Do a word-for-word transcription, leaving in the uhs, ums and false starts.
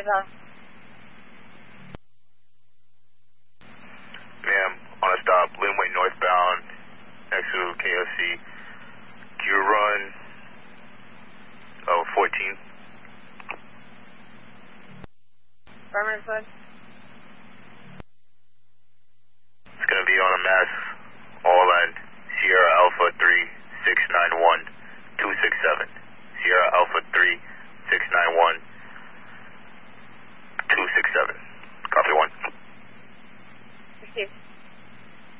on. Ma'am, on a stop, Linway northbound, next to K F C. Can you run oh, fourteen? Affirmative, bud.